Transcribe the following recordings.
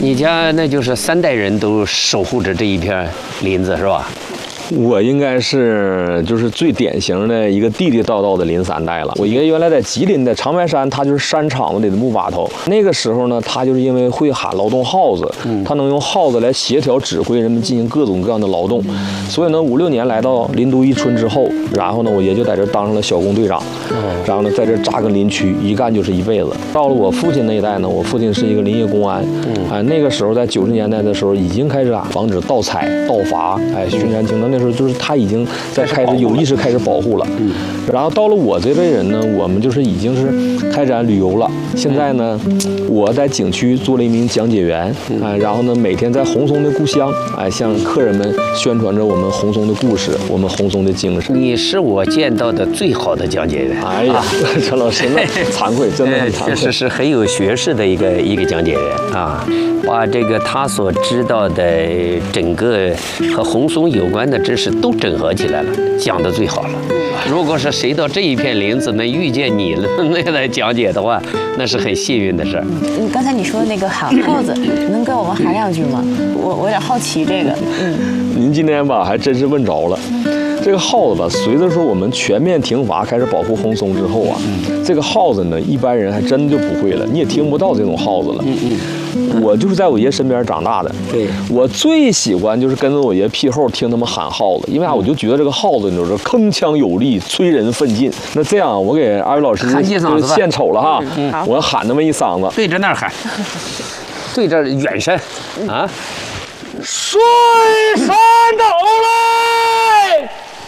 你家那就是3代人都守护着这一片林子是吧？ 我应该是就是最典型的一个地地道道的林3代了。我爷爷原来在吉林的长白山，他就是山场子里的木把头。那个时候呢，他就是因为会喊劳动号子，他能用号子来协调指挥人们进行各种各样的劳动。所以呢，5、6年来到林都一村之后，然后呢，我爷就在这当上了小工队长，然后呢，在这扎根林区，一干就是一辈子。到了我父亲那一代呢，我父亲是一个林业公安，那个时候在90年代的时候，已经开始防止盗采、盗伐，巡山清灯。那时候就是他已经在开始有意识开始保护了。然后到了我这辈人呢，我们就是已经是开展旅游了。现在呢，我在景区做了一名讲解员，然后呢，每天在红松的故乡，向客人们宣传着我们红松的故事，我们红松的精神。 你是我见到的最好的讲解员。 哎呀，陈老师，那惭愧，真的很惭愧。 确实是很有学识的一个讲解员啊，把这个他所知道的整个和红松有关的知识都整合起来了，讲得最好了。如果是谁到这一片林子能遇见你那来讲解的话，那是很幸运的事儿。 刚才你说的那个喊号子，能跟我们喊2句吗？我有点好奇这个。 您今天吧还真是问着了。这个耗子吧，随着说我们全面停伐开始保护红松之后啊，这个耗子呢，一般人还真就不会了，你也听不到这种耗子了。我就是在我爷身边长大的， 对， 我最喜欢就是跟着我爷屁后听他们喊耗子，因为啥？我就觉得这个耗子就是铿锵有力，催人奋进。那这样，我给2位老师就献丑了哈，我喊那么一嗓子， 对着那儿喊，对着远山啊， 水山到来。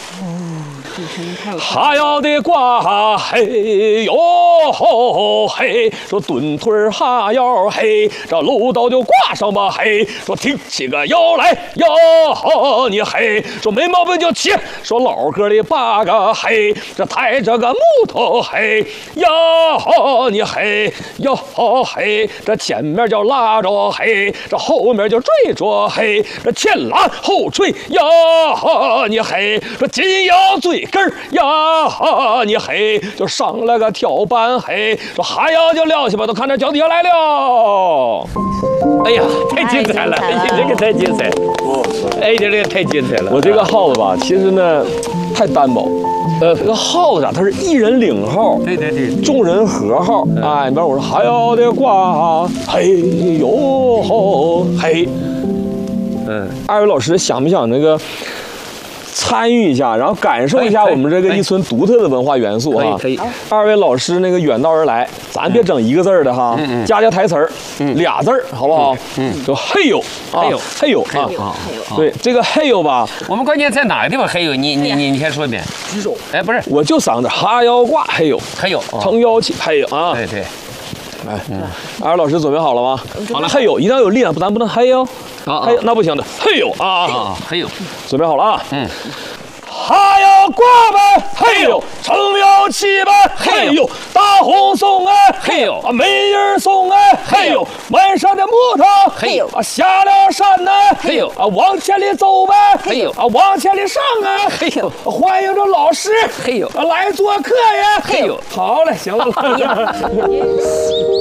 哈腰的挂嘿哟嘿，说蹲腿哈腰嘿，这楼道就挂上吧嘿，说挺起个腰来哟你嘿，说没毛病就起，说老哥的8个嘿，这抬着个木头嘿哟你嘿哟嘿，这前面就拉着嘿，这后面就追着嘿，这前拉后追哟你嘿，说紧腰最根呀你嘿，就上了个跳板嘿，说还要就撂下吧，都看着脚底下来了。 哎呀，太精彩了！你这个太精彩，哎，这个太精彩了。 我这个号子吧，其实呢太单薄。这个号子啊，它是一人领号， 对， 众人合号。哎，你比方我说还要的挂嘿哟嘿。2位老师想不想那个？参与一下，然后感受一下我们这个一村独特的文化元素哈。 可以。 2位老师那个远道而来，咱别整1个字的哈，加台词儿，2字儿，好不好？就嘿呦，嘿呦啊，对，这个嘿呦吧， 我们关键在哪个地方嘿呦？你先说一遍。 举手。 哎，不是， 我就嗓子哈腰挂嘿呦， 嘿呦， 撑腰起嘿呦啊。 对。 哎，2位老师准备好了吗？好了，嘿呦，一定要有力量，咱不能嘿呦，嘿呦那不行的，嘿呦啊， 嘿呦， 准备好了啊，哈腰挂呗，嘿呦，撑腰起呗，嘿呦，大红松哎， 嘿呦， 没人松哎，嘿呦，满山的木头， 嘿呦， 下了山呢， 嘿呦， 往前里走呗， 嘿呦， 往前里上啊， 嘿呦， 欢迎着老师， 嘿呦， 来做客呀， 嘿呦， 好嘞，行了。